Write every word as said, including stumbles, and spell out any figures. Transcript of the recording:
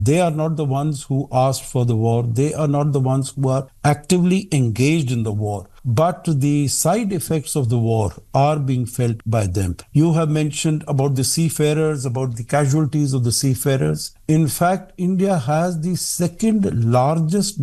They are not the ones who asked for the war. They are not the ones who are actively engaged in the war. But the side effects of the war are being felt by them. You have mentioned about the seafarers, about the casualties of the seafarers. In fact, India has the second largest